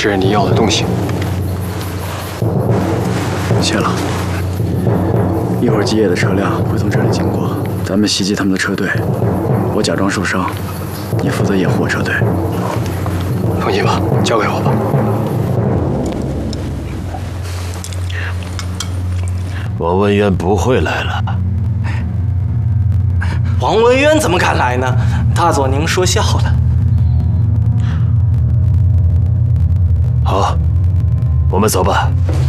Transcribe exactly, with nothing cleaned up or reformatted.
这是你要的东西。 谢了。一会儿基野的车辆会从这里经过，咱们袭击他们的车队。我假装受伤，你负责掩护我车队。 放心吧，交给我吧。 王文渊不会来了。 王文渊怎么敢来呢？大佐您说笑了。 好，我们走吧。